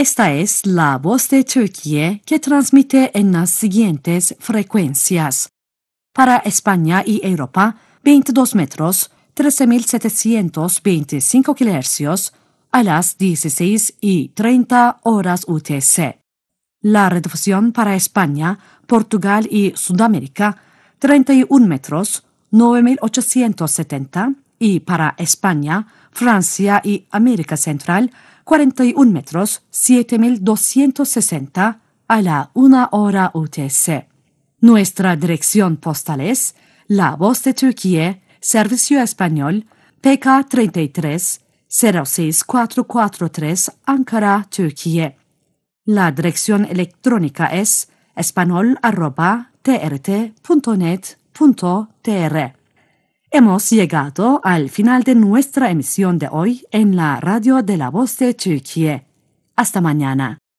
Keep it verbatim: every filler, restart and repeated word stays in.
Esta es la voz de Turquía que transmite en las siguientes frecuencias. Para España y Europa, veintidós metros, trece mil setecientos veinticinco kilohercios, a las dieciséis y treinta horas U T C. La redifusión para España, Portugal y Sudamérica, treinta y un metros, nueve mil ochocientos setenta, y para España, Francia y América Central, cuarenta y un metros, siete mil doscientos sesenta, a la una hora U T C. Nuestra dirección postal es La Voz de Turquía, Servicio Español, P K treinta y tres, cero seis cuatro cuatro tres, Ankara, Turquía. La dirección electrónica es español arroba t r t punto net punto t r. Hemos llegado al final de nuestra emisión de hoy en la radio de La Voz de Turquía. Hasta mañana.